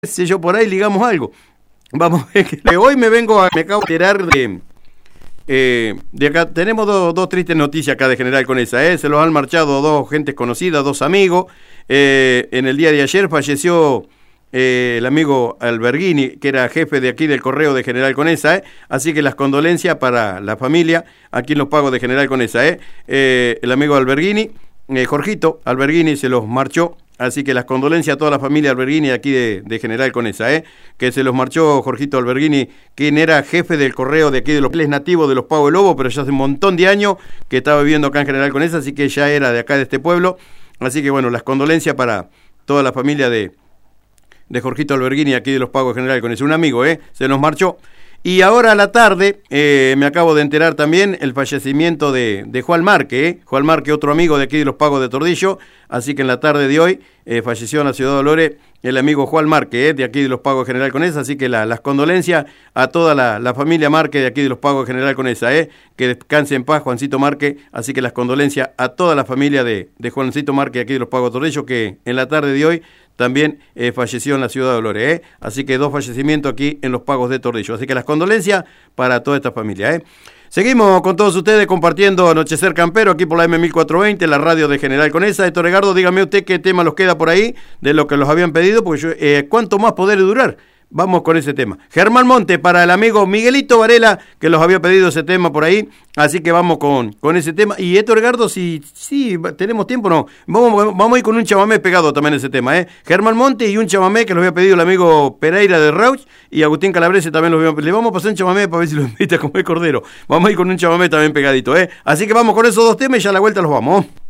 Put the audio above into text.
si yo por ahí ligamos algo. Vamos a ver que hoy me acabo de enterar de acá. Tenemos dos tristes noticias acá de General Conesa, se los han marchado dos gentes conocidas, dos amigos. En el día de ayer falleció el amigo Alberghini, que era jefe de aquí del correo de General Conesa, así que las condolencias para la familia aquí en los pagos de General Conesa. El amigo Alberghini, Jorgito Alberghini, se los marchó. Así que las condolencias a toda la familia Alberghini aquí de General Conesa, que se los marchó Jorgito Alberghini, quien era jefe del correo de aquí de los... Él es nativo de los Pagos de Lobo, pero ya hace un montón de años que estaba viviendo acá en General Conesa, así que ya era de acá de este pueblo. Así que bueno, las condolencias para toda la familia de Jorgito Alberghini aquí de los Pagos de General Conesa. Un amigo, se nos marchó. Y ahora a la tarde me acabo de enterar también el fallecimiento de Juan Marque, Juan Marque, otro amigo de aquí de los Pagos de Tordillo, así que en la tarde de hoy falleció en la ciudad de Dolores el amigo Juan Marque, de aquí de los Pagos de General Conesa, así que las condolencias a toda la familia Marque de aquí de los Pagos de General Conesa, que descanse en paz Juancito Marque, así que las condolencias a toda la familia de Juancito Marque de aquí de los Pagos de Tordillo, que en la tarde de hoy también falleció en la ciudad de Dolores, así que dos fallecimientos aquí en los Pagos de Tordillo, así que las condolencias para toda esta familia. Seguimos con todos ustedes compartiendo Anochecer Campero aquí por la M1420, la radio de General Conesa. Héctor Edgardo, dígame usted qué tema los queda por ahí de lo que los habían pedido, porque ¿cuánto más poder durar? Vamos con ese tema. Germán Monte para el amigo Miguelito Varela, que los había pedido ese tema por ahí, así que vamos con ese tema. Y Héctor Edgardo, si tenemos tiempo, no, vamos a ir con un chamamé pegado también a ese tema, Germán Monte y un chamamé que los había pedido el amigo Pereira de Rauch y Agustín Calabrese también le vamos a pasar un chamamé para ver si lo invita a comer cordero. Vamos a ir con un chamamé también pegadito, así que vamos con esos dos temas y ya a la vuelta los vamos.